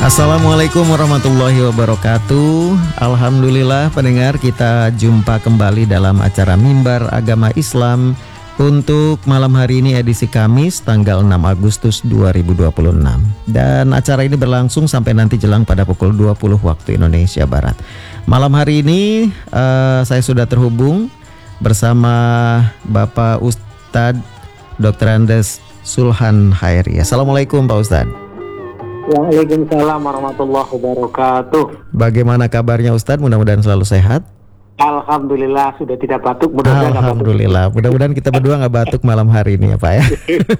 Assalamualaikum warahmatullahi wabarakatuh. Alhamdulillah pendengar, kita jumpa kembali dalam acara Mimbar Agama Islam untuk malam hari ini edisi Kamis tanggal 6 Agustus 2026. Dan acara ini berlangsung sampai nanti jelang pada pukul 20 waktu Indonesia Barat. Malam hari ini saya sudah terhubung bersama Bapak Ustadz Dr. Andes Sulhan Hairi. Assalamualaikum Pak Ustadz. Waalaikumsalam warahmatullahi wabarakatuh. Bagaimana kabarnya Ustadz? Mudah-mudahan selalu sehat. Alhamdulillah sudah tidak batuk. Alhamdulillah. Mudah-mudahan kita berdua nggak batuk malam hari ini ya Pak ya.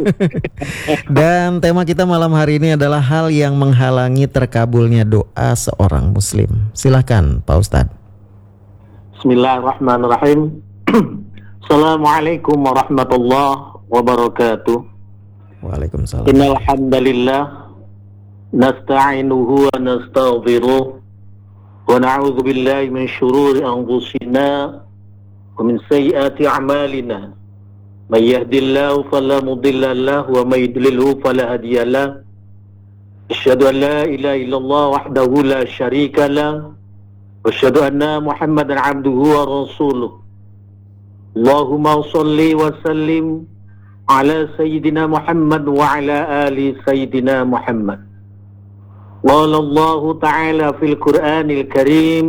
Dan tema kita malam hari ini adalah hal yang menghalangi terkabulnya doa seorang Muslim. Silakan Pak Ustadz. Bismillahirrahmanirrahim. Assalamualaikum warahmatullahi wabarakatuh. Waalaikumsalam. Innal hamdalillah nasta'inuhu wa nastaghfiruh wa na'udzu billahi min shururi anfusina wa min sayyiati a'malina. May yahdihillahu fala mudilla lahu wa may yudlilhu fala hadiya lahu. Asyhadu an la ilaha illallah wahdahu la syarika lahu wa asyhadu anna Muhammadan 'abduhu wa rasuluh. Allahumma shalli wa sallim ala sayyidina Muhammad wa ala ali sayyidina Muhammad. قال الله تعالى في القرآن الكريم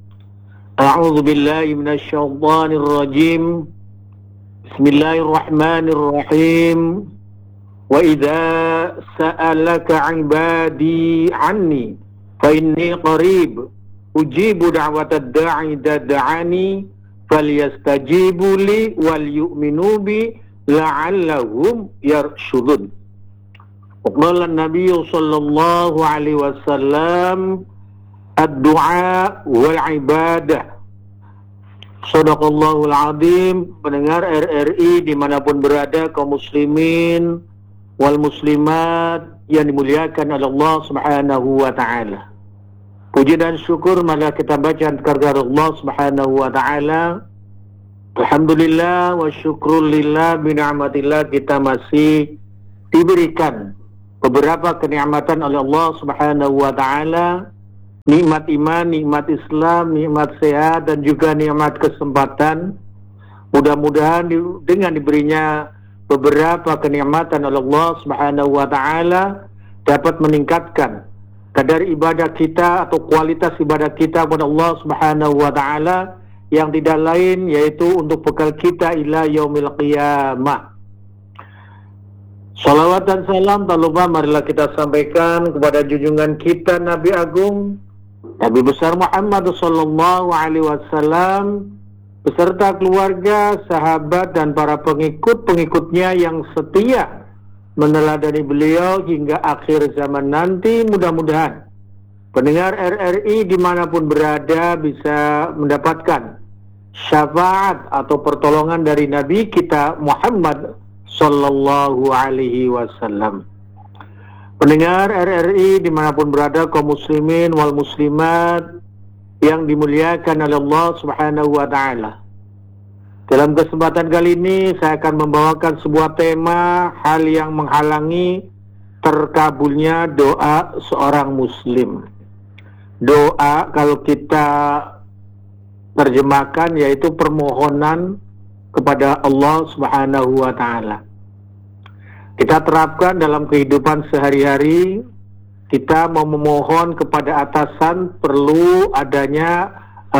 أعوذ بالله من الشيطان الرجيم بسم الله الرحمن الرحيم وإذا سألك عبادي عني فإني قريب أجيب دعوة الداعي إذا دعاني فليستجيبوا لي وليؤمنوا بي لعلهم يرشدون. Qala Nabi sallallahu alaihi wasallam ad-du'a wal ibadah. Shadaqallahul azim. Pendengar RRI dimanapun berada, kaum muslimin wal muslimat yang dimuliakan oleh Allah subhanahu wa ta'ala. Puji dan syukur mari kita baca kepada Allah subhanahu wa ta'ala. Alhamdulillah wa syukrulillah bi ni'matillah, kita masih diberikan beberapa kenikmatan oleh Allah subhanahu wa ta'ala. Nikmat iman, nikmat Islam, nikmat sehat, dan juga nikmat kesempatan. Mudah-mudahan dengan diberinya beberapa kenikmatan oleh Allah subhanahu wa ta'ala dapat meningkatkan kadar ibadah kita atau kualitas ibadah kita kepada Allah subhanahu wa ta'ala, yang tidak lain yaitu untuk bekal kita ila yaumil qiyamah. Salawat dan salam tak lupa marilah kita sampaikan kepada junjungan kita Nabi Agung, Nabi besar Muhammad sallallahu alaihi wasallam beserta keluarga, sahabat, dan para pengikut-pengikutnya yang setia meneladani beliau hingga akhir zaman nanti. Mudah-mudahan pendengar RRI dimanapun berada bisa mendapatkan syafaat atau pertolongan dari Nabi kita Muhammad sallallahu alaihi wasallam. Pendengar RRI dimanapun berada, kaum muslimin wal muslimat yang dimuliakan oleh Allah subhanahu wa ta'ala. Dalam kesempatan kali ini saya akan membawakan sebuah tema hal yang menghalangi terkabulnya doa seorang muslim. Doa kalau kita terjemahkan yaitu permohonan kepada Allah subhanahu wa ta'ala. Kita terapkan dalam kehidupan sehari-hari. Kita mau memohon kepada atasan, perlu adanya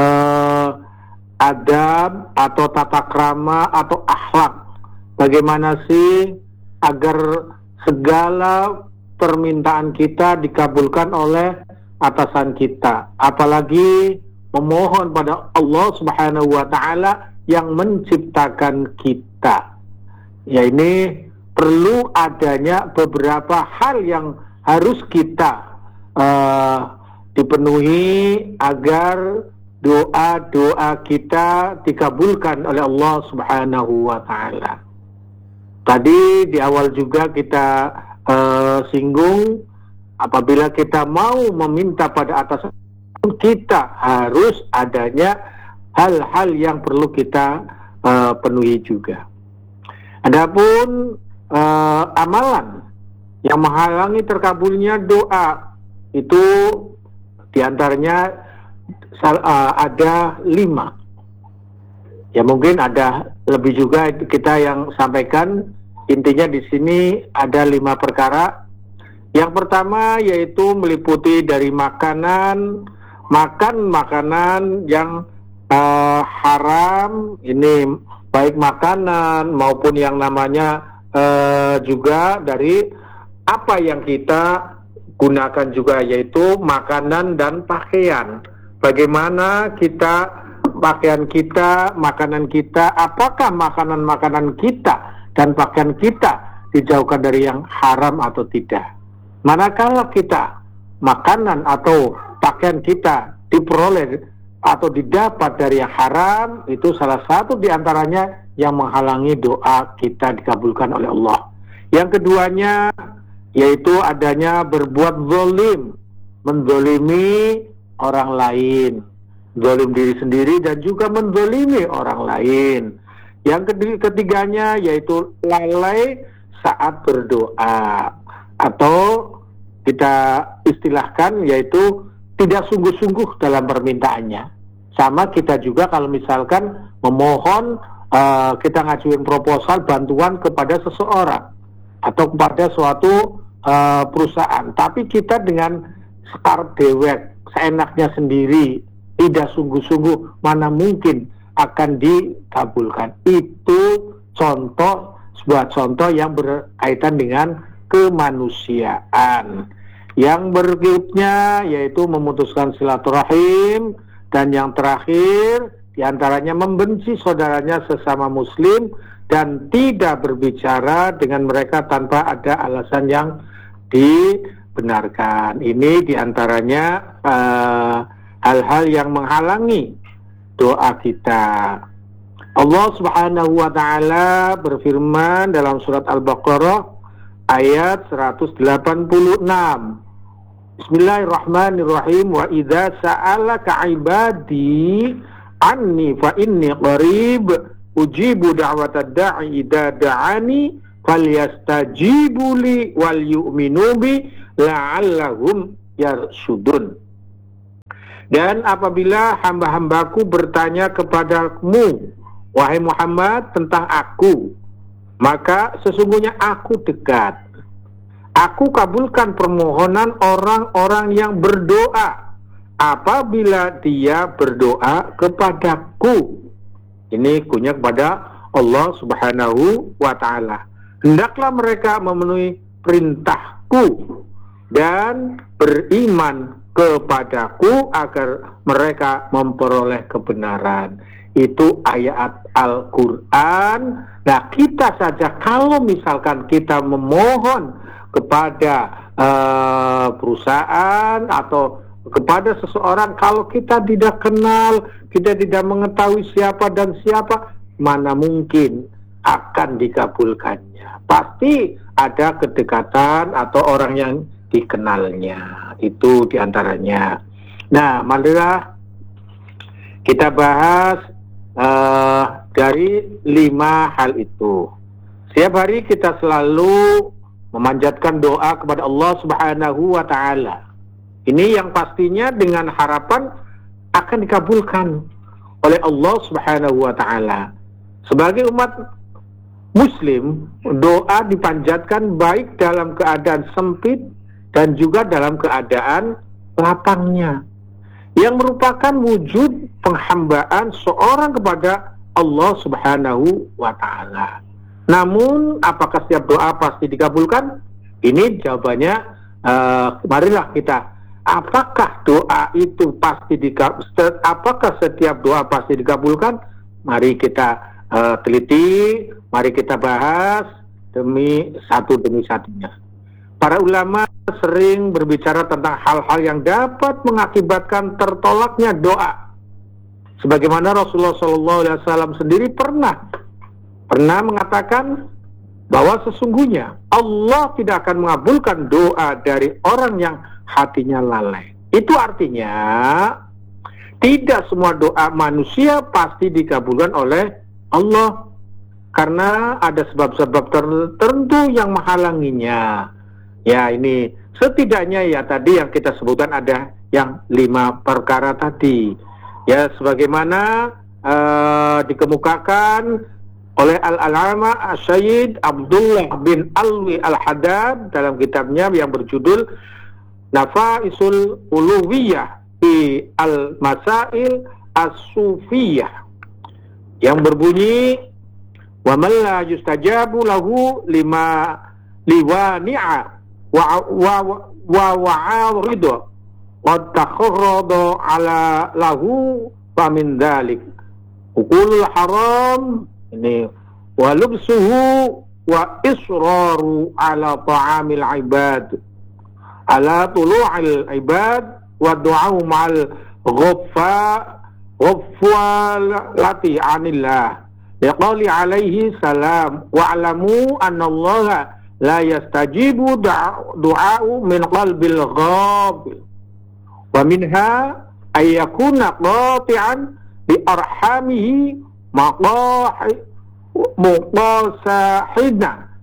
adab atau tata krama atau akhlak. Bagaimana sih agar segala permintaan kita dikabulkan oleh atasan kita. Apalagi memohon pada Allah subhanahu wa ta'ala yang menciptakan kita. Ya, ini perlu adanya beberapa hal yang harus kita dipenuhi agar doa-doa kita dikabulkan oleh Allah subhanahu wa ta'ala. Tadi di awal juga kita singgung, apabila kita mau meminta pada atasan, kita harus adanya hal-hal yang perlu kita penuhi juga. Adapun amalan yang menghalangi terkabulnya doa itu diantaranya ada 5. Ya mungkin ada lebih juga kita yang sampaikan. Intinya di sini ada 5 perkara. Yang pertama yaitu meliputi dari makan makanan yang haram. Ini baik makanan maupun yang namanya juga dari apa yang kita gunakan juga, yaitu makanan dan pakaian. Bagaimana pakaian kita, makanan kita, apakah makanan kita dan pakaian kita dijauhkan dari yang haram atau tidak. Manakala kita makanan atau pakaian kita diperoleh atau didapat dari yang haram, itu salah satu diantaranya yang menghalangi doa kita dikabulkan oleh Allah. Yang keduanya yaitu adanya berbuat zalim, menzalimi orang lain, zalim diri sendiri dan juga menzalimi orang lain. Yang ketiganya yaitu lalai saat berdoa, atau kita istilahkan yaitu tidak sungguh-sungguh dalam permintaannya. Sama kita juga kalau misalkan memohon, kita ngajuin proposal bantuan kepada seseorang atau kepada suatu perusahaan, tapi kita dengan sekar dewek, seenaknya sendiri, tidak sungguh-sungguh, mana mungkin akan dikabulkan. Itu sebuah contoh yang berkaitan dengan kemanusiaan. Yang berikutnya yaitu memutuskan silaturahim, dan yang terakhir diantaranya membenci saudaranya sesama muslim dan tidak berbicara dengan mereka tanpa ada alasan yang dibenarkan. Ini diantaranya hal-hal yang menghalangi doa kita. Allah Subhanahu wa ta'ala berfirman dalam surat Al-Baqarah ayat 186. Bismillahirrahmanirrahim. Wa idza sa'alaka 'ibadi anni fa inni qarib ujibu da'watad da'i idza da'ani falyastajibu li wal yu'minu bi la'allahum yarsyudun. Dan apabila hamba-hambaku bertanya kepadamu, wahai Muhammad, tentang aku, maka sesungguhnya aku dekat. Aku kabulkan permohonan orang-orang yang berdoa apabila dia berdoa kepadaku. Ini kunya kepada Allah Subhanahu wa ta'ala. Hendaklah mereka memenuhi perintahku dan beriman kepadaku agar mereka memperoleh kebenaran. Itu ayat Al-Quran. Nah, kita saja kalau misalkan kita memohon kepada perusahaan atau kepada seseorang, kalau kita tidak kenal, kita tidak mengetahui siapa dan siapa, mana mungkin akan dikabulkannya. Pasti ada kedekatan atau orang yang dikenalnya. Itu diantaranya. Nah, marilah kita bahas dari 5 hal itu. Setiap hari kita selalu memanjatkan doa kepada Allah Subhanahu wa ta'ala. Ini yang pastinya dengan harapan akan dikabulkan oleh Allah Subhanahu wa ta'ala. Sebagai umat Muslim, doa dipanjatkan baik dalam keadaan sempit dan juga dalam keadaan lapangnya, yang merupakan wujud penghambaan seorang kepada Allah Subhanahu wa ta'ala. Namun, apakah setiap doa pasti dikabulkan? Ini jawabannya, marilah kita. Apakah doa itu pasti dikabulkan? Apakah setiap doa pasti dikabulkan? Mari kita teliti, mari kita bahas demi satunya. Para ulama sering berbicara tentang hal-hal yang dapat mengakibatkan tertolaknya doa. Sebagaimana Rasulullah SAW sendiri pernah mengatakan bahwa sesungguhnya Allah tidak akan mengabulkan doa dari orang yang hatinya lalai. Itu artinya tidak semua doa manusia pasti dikabulkan oleh Allah, karena ada sebab-sebab tertentu yang menghalanginya. Ya, ini Setidaknya ya tadi yang kita sebutkan ada yang 5 perkara tadi. Ya sebagaimana dikemukakan oleh Al-Alama Syed Abdullah bin Alwi Al-Haddad dalam kitabnya yang berjudul Nafaisul Uluwiyah fi Al-Masail As-Sufiyah, yang berbunyi wa man la yustajabu lahu lima liwani'a wa wa'aridu qad takharrada ala lahu fa min dhalik ukulul haram ini wa lubsuhu wa israru ala ta'amil ibad ala tulu'il ibad wa du'a'u ma'al ghafwalati anillah liqali alaihi salam wa'lamu anna allaha la yastajibu du'a'u min qalbil ghafil wa minha ay yakuna qati'an bi arhamihi muqasahidna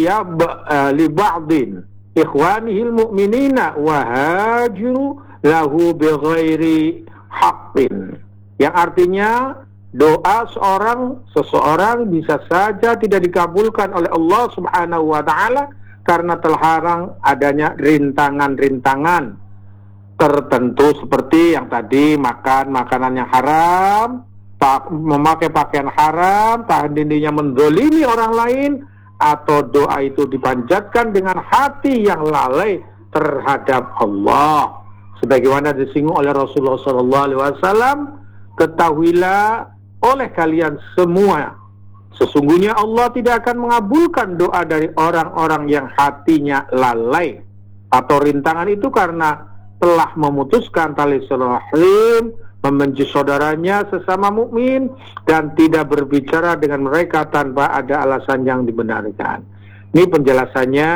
li ba'din ikhwanihil mu'minina wa hajiru lahu bighairi haqqin, yang artinya doa seseorang bisa saja tidak dikabulkan oleh Allah Subhanahu wa taala karena terlarang adanya rintangan-rintangan tertentu seperti yang tadi, makan makanan yang haram, memakai pakaian haram, tahan dirinya menzalimi orang lain, atau doa itu dipanjatkan dengan hati yang lalai terhadap Allah. Sebagaimana disinggung oleh Rasulullah SAW, ketahuilah oleh kalian semua, sesungguhnya Allah tidak akan mengabulkan doa dari orang-orang yang hatinya lalai atau rintangan itu karena telah memutuskan tali silaturahim, membenci saudaranya sesama mukmin, dan tidak berbicara dengan mereka tanpa ada alasan yang dibenarkan. Ini penjelasannya.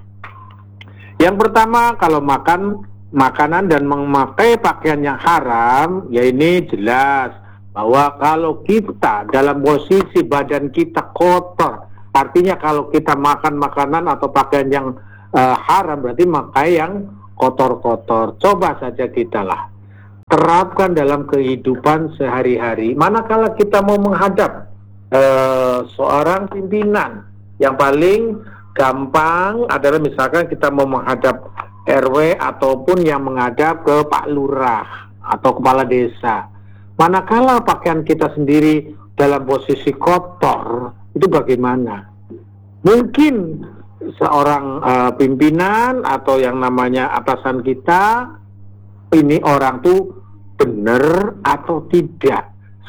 Yang pertama, kalau makan makanan dan memakai pakaian yang haram, ya ini jelas bahwa kalau kita dalam posisi badan kita kotor, artinya kalau kita makan makanan atau pakaian yang haram, berarti makai yang kotor-kotor. Coba saja kita terapkan dalam kehidupan sehari-hari. Manakala kita mau menghadap seorang pimpinan, yang paling gampang adalah misalkan kita mau menghadap RW ataupun yang menghadap ke Pak Lurah atau kepala desa. Manakala pakaian kita sendiri dalam posisi kotor, itu bagaimana? Mungkin seorang pimpinan atau yang namanya atasan kita, ini orang tuh benar atau tidak,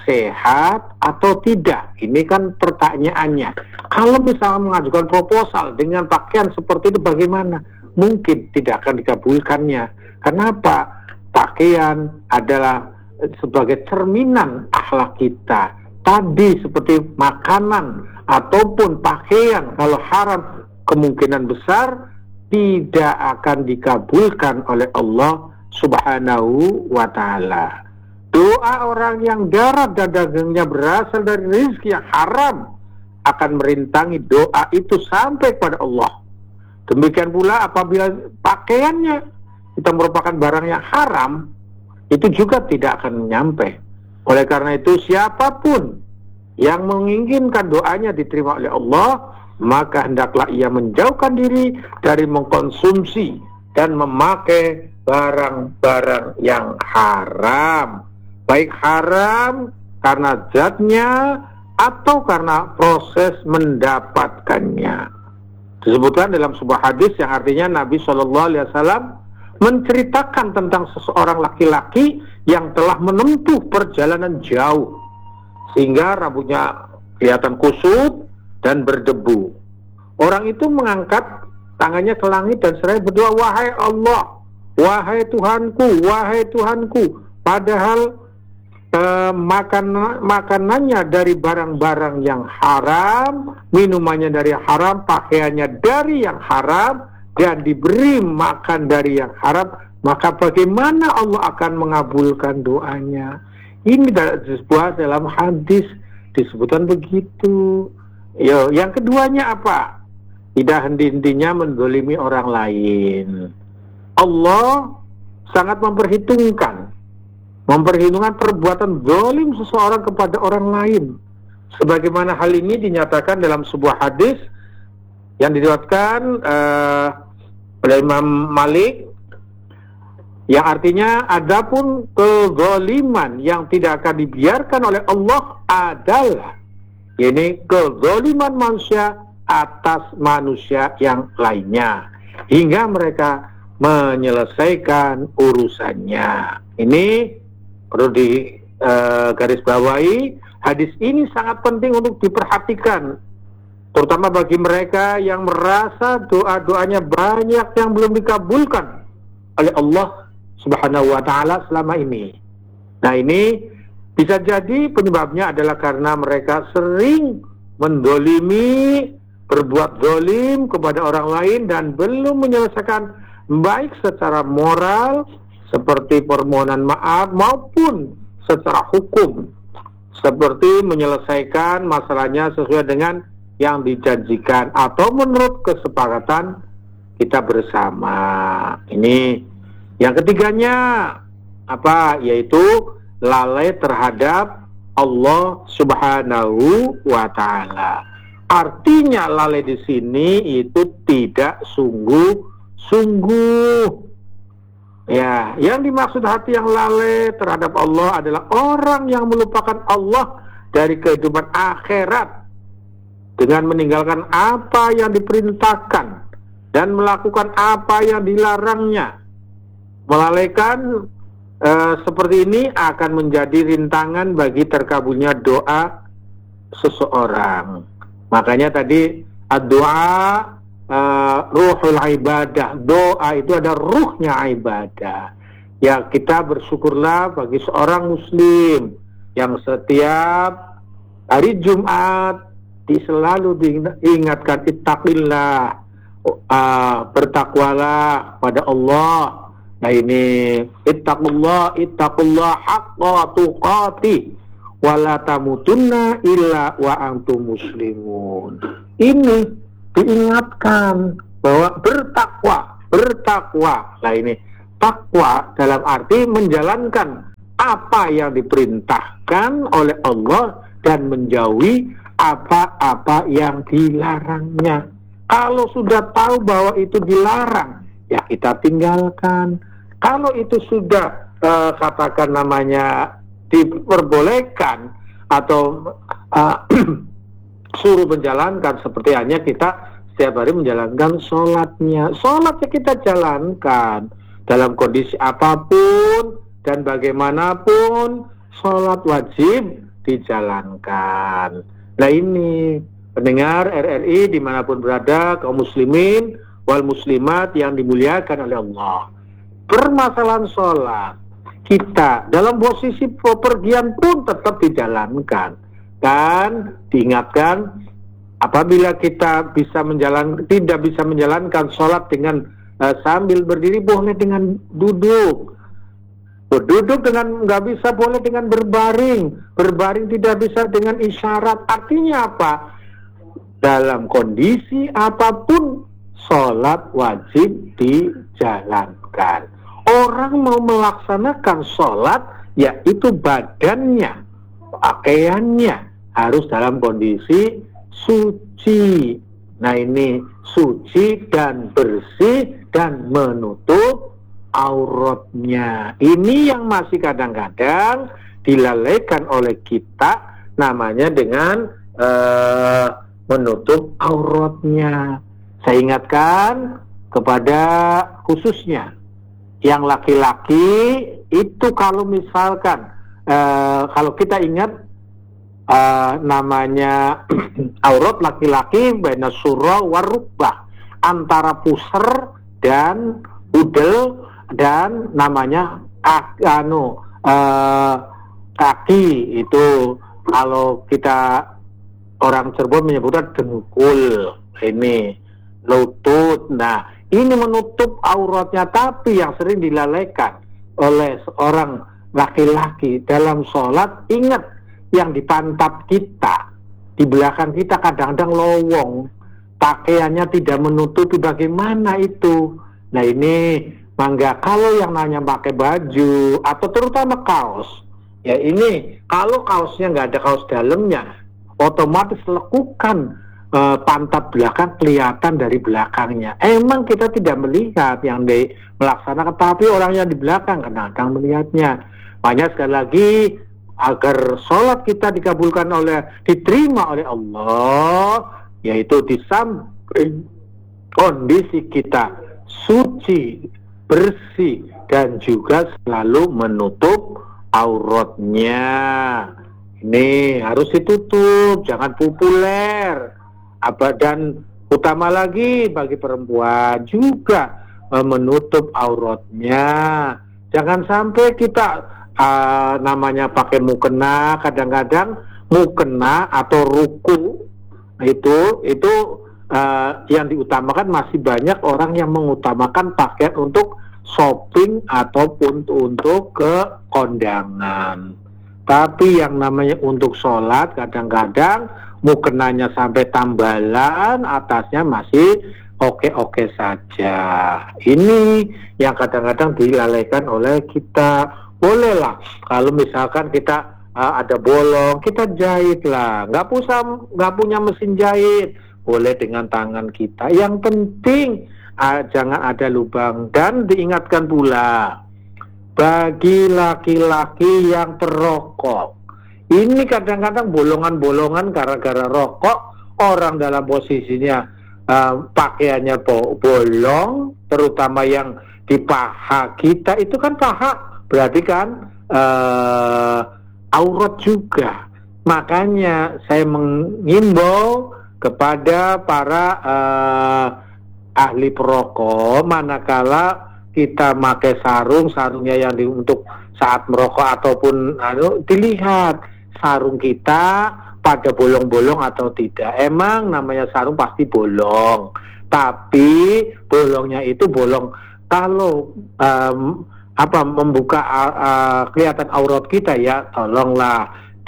sehat atau tidak. Ini kan pertanyaannya. Kalau misalnya mengajukan proposal dengan pakaian seperti itu bagaimana? Mungkin tidak akan dikabulkannya. Kenapa? Pakaian adalah sebagai cerminan akhlak kita. Tadi seperti makanan ataupun pakaian, kalau haram kemungkinan besar tidak akan dikabulkan oleh Allah Subhanahu wa ta'ala. Doa orang yang darah dan dagingnya berasal dari rezeki yang haram akan merintangi doa itu sampai kepada Allah. Demikian pula apabila pakaiannya kita merupakan barang yang haram, itu juga tidak akan nyampe. Oleh karena itu, siapapun yang menginginkan doanya diterima oleh Allah, maka hendaklah ia menjauhkan diri dari mengkonsumsi dan memakai barang-barang yang haram, baik haram karena zatnya atau karena proses mendapatkannya. Disebutkan dalam sebuah hadis yang artinya Nabi SAW menceritakan tentang seseorang laki-laki yang telah menempuh perjalanan jauh sehingga rambutnya kelihatan kusut dan berdebu. Orang itu mengangkat tangannya ke langit dan seraya berdoa, "Wahai Allah, wahai Tuhanku, wahai Tuhanku." Padahal makanannya dari barang-barang yang haram, minumannya dari haram, pakaiannya dari yang haram, dan diberi makan dari yang haram, maka bagaimana Allah akan mengabulkan doanya? Ini disebut dalam hadis disebutkan begitu. Yang keduanya apa? Tidak henti-hentinya menzalimi orang lain. Allah sangat memperhitungkan perbuatan zalim seseorang kepada orang lain. Sebagaimana hal ini dinyatakan dalam sebuah hadis yang diriwayatkan oleh Imam Malik, yang artinya adapun kezaliman yang tidak akan dibiarkan oleh Allah adalah ini kezaliman manusia atas manusia yang lainnya hingga mereka menyelesaikan urusannya. Ini perlu digarisbawahi. Hadis ini sangat penting untuk diperhatikan, terutama bagi mereka yang merasa doa-doanya banyak yang belum dikabulkan oleh Allah Subhanahu wa ta'ala selama ini. Nah, ini bisa jadi penyebabnya adalah karena mereka sering mendolimi, berbuat zalim kepada orang lain dan belum menyelesaikan baik secara moral seperti permohonan maaf maupun secara hukum seperti menyelesaikan masalahnya sesuai dengan yang dijanjikan atau menurut kesepakatan kita bersama. Ini yang ketiganya apa? Yaitu lalai terhadap Allah Subhanahu wa ta'ala. Artinya lalai di sini itu tidak sungguh-sungguh. Ya, yang dimaksud hati yang lalai terhadap Allah adalah orang yang melupakan Allah dari kehidupan akhirat dengan meninggalkan apa yang diperintahkan dan melakukan apa yang dilarangnya. Melalaikan seperti ini akan menjadi rintangan bagi terkabulnya doa seseorang. Makanya tadi doa ruhul ibadah, doa itu ada ruhnya ibadah. Ya, kita bersyukurlah bagi seorang muslim yang setiap hari Jumat selalu diingatkan ittaqillah, bertakwalah pada Allah. Nah, ini ittaqullah haqqa tuqatih wa la tamutunna illa wa antum muslimun. Ini diingatkan bahwa bertakwa. Nah, ini takwa dalam arti menjalankan apa yang diperintahkan oleh Allah dan menjauhi apa-apa yang dilarangnya. Kalau sudah tahu bahwa itu dilarang, ya kita tinggalkan. Kalau itu sudah katakan namanya diperbolehkan atau suruh menjalankan, seperti hanya kita setiap hari menjalankan sholatnya kita jalankan dalam kondisi apapun dan bagaimanapun, sholat wajib dijalankan. Nah, ini pendengar RRI dimanapun berada, kaum muslimin wal muslimat yang dimuliakan oleh Allah, permasalahan sholat kita dalam posisi pepergian pun tetap dijalankan. Dan diingatkan, apabila kita tidak bisa menjalankan sholat dengan sambil berdiri, boleh dengan duduk. Berduduk dengan nggak bisa, boleh dengan berbaring. Berbaring tidak bisa dengan isyarat. Artinya apa? Dalam kondisi apapun, sholat wajib dijalankan. Orang mau melaksanakan sholat, yaitu badannya, pakaiannya harus dalam kondisi suci. Nah, ini suci dan bersih dan menutup auratnya. Ini yang masih kadang-kadang dilalaikan oleh kita, namanya dengan menutup auratnya. Saya ingatkan kepada khususnya yang laki-laki itu, kalau misalkan kalau kita ingat namanya aurat laki-laki baina surra warukbah, antara pusar dan udel dan namanya kaki itu, kalau kita orang Cirebon menyebutnya dengkul, ini lutut. Nah, ini menutup auratnya, tapi yang sering dilalaikan oleh seorang laki-laki dalam sholat. Ingat, yang di pantat kita, di belakang kita kadang-kadang lowong, pakaiannya tidak menutupi, bagaimana itu? Nah, ini Mangga kalau yang nanya pakai baju atau terutama kaos, ya ini kalau kaosnya nggak ada kaos dalamnya, otomatis lekukan pantat belakang kelihatan dari belakangnya. Emang kita tidak melihat yang melaksanakan, tapi orang yang di belakang kadang-kadang melihatnya. Makanya sekali lagi, agar sholat kita diterima oleh Allah, yaitu di samping kondisi kita suci, bersih, dan juga selalu menutup auratnya. Ini harus ditutup, jangan populer. Dan utama lagi bagi perempuan juga menutup auratnya. Jangan sampai kita namanya pakai mukena, kadang-kadang mukena atau ruku itu yang diutamakan, masih banyak orang yang mengutamakan pakaian untuk shopping ataupun untuk ke kondangan. Tapi yang namanya untuk sholat, kadang-kadang mukenanya sampai tambalan, atasnya masih oke-oke saja. Ini yang kadang-kadang dilalaikan oleh kita. Bolehlah kalau misalkan kita ada bolong, kita jahit lah. Nggak punya mesin jahit, boleh dengan tangan kita. Yang penting jangan ada lubang. Dan diingatkan pula, bagi laki-laki yang perokok, ini kadang-kadang bolongan-bolongan gara-gara rokok, orang dalam posisinya pakaiannya bolong, terutama yang di paha kita, itu kan paha, berarti kan aurat juga. Makanya saya mengimbau kepada para ahli perokok, manakala kita pakai sarungnya yang untuk saat merokok ataupun dilihat sarung kita pada bolong-bolong atau tidak. Emang namanya sarung pasti bolong, tapi bolongnya itu bolong kalau membuka kelihatan aurat kita, ya tolonglah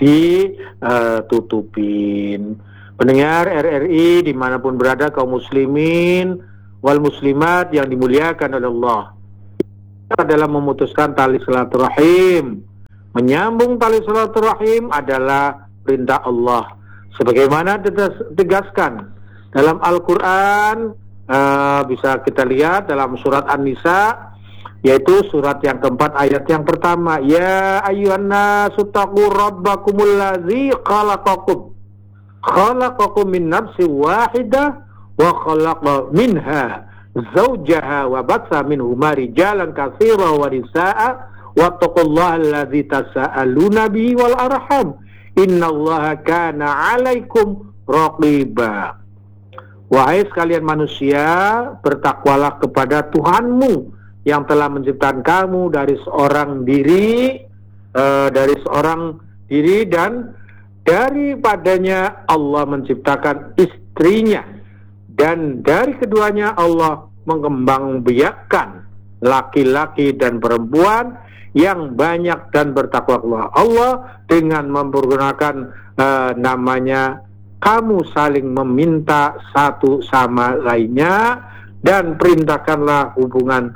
ditutupin. Pendengar RRI dimanapun berada, kaum muslimin wal muslimat yang dimuliakan oleh Allah, adalah memutuskan tali silaturahim. Menyambung tali silaturahim adalah perintah Allah, sebagaimana ditegaskan dalam Al-Quran. Bisa kita lihat dalam surat An-Nisa, yaitu surat yang keempat ayat yang pertama. Ya ayyuhan nasu taqu rabbakumul ladzi khalaqakum min nafsin wahidah wa khalaqa minha zawjaha wa batsa minhuma rijalan katsiran wa nisaa wattaqullaha alladzi tasaaluna bihi wal arham innallaha kana 'alaikum raqiba. Wahai sekalian manusia, bertakwalah kepada Tuhanmu yang telah menciptakan kamu dari seorang diri dan daripadanya Allah menciptakan istrinya, dan dari keduanya Allah mengembangbiakkan laki-laki dan perempuan yang banyak dan bertakwa kepada Allah dengan mempergunakan namanya kamu saling meminta satu sama lainnya, dan perintahkanlah hubungan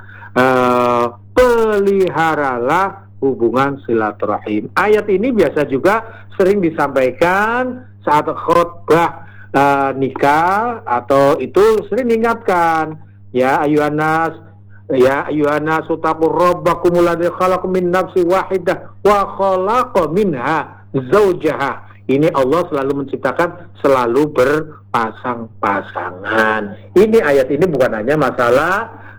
peliharalah hubungan silaturahim. Ayat ini biasa juga sering disampaikan saat khutbah nikah, atau itu sering diingatkan, ya ayyuhannas taqur rabbakumul ladzi khalaqakum min nafsin wahidah wa khalaqa minha zawjaha. Ini Allah selalu menciptakan, selalu berpasang-pasangan. Ini ayat ini bukan hanya masalah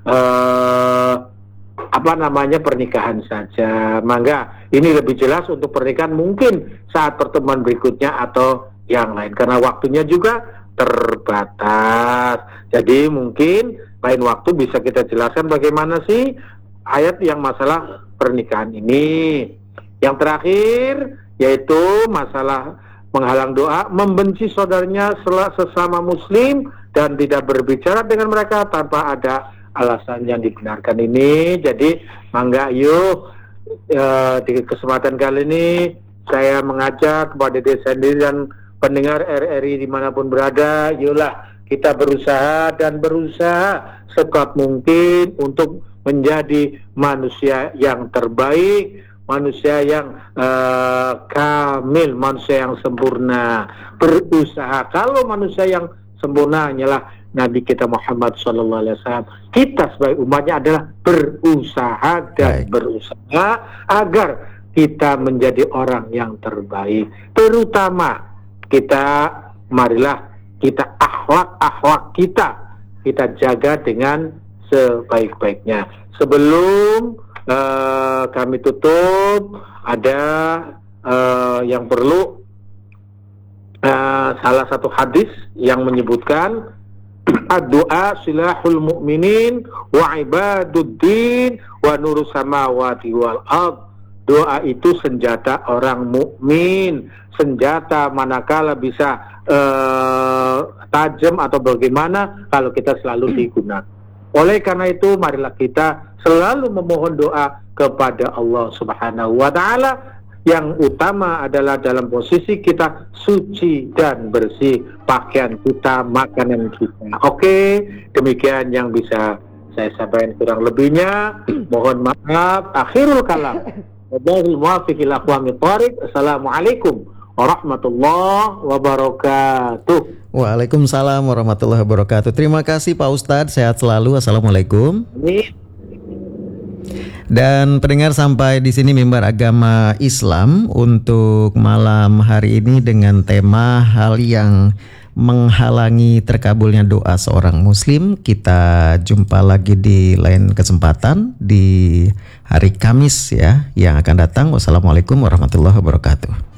pernikahan saja. Mangga ini lebih jelas untuk pernikahan mungkin saat pertemuan berikutnya atau yang lain, karena waktunya juga terbatas. Jadi mungkin lain waktu bisa kita jelaskan bagaimana sih ayat yang masalah pernikahan ini. Yang terakhir yaitu masalah menghalang doa, membenci saudaranya sesama muslim dan tidak berbicara dengan mereka tanpa ada alasan yang dibenarkan ini. Jadi mangga yuk di kesempatan kali ini saya mengajak kepada diri sendiri dan pendengar RRI dimanapun berada, yuklah kita berusaha sekuat mungkin untuk menjadi manusia yang terbaik, manusia yang kamil, manusia yang sempurna. Berusaha. Kalau manusia yang sempurna hanyalah Nabi kita Muhammad SAW. Kita sebagai umatnya adalah berusaha dan berusaha agar kita menjadi orang yang terbaik. Terutama marilah kita akhlak kita jaga dengan sebaik-baiknya. Sebelum kami tutup, ada yang perlu salah satu hadis yang menyebutkan ad-du'a silahul mu'minin wa ibaduddin wa nurus samawati wal ard. Doa itu senjata orang mukmin, senjata manakala bisa tajam atau bagaimana kalau kita selalu digunakan. Oleh karena itu, marilah kita selalu memohon doa kepada Allah Subhanahu wa Ta'ala. Yang utama adalah dalam posisi kita suci dan bersih, pakaian kita, makanan kita. Oke, demikian yang bisa saya sampaikan, kurang lebihnya mohon maaf. Akhirul kalam. Assalamualaikum warahmatullahi wabarakatuh. Waalaikumsalam warahmatullahi wabarakatuh. Terima kasih Pak Ustadz, sehat selalu. Assalamualaikum. Amin. Dan pendengar, sampai di sini Mimbar Agama Islam untuk malam hari ini dengan tema hal yang menghalangi terkabulnya doa seorang muslim. Kita jumpa lagi di lain kesempatan di hari Kamis ya yang akan datang. Wassalamualaikum warahmatullahi wabarakatuh.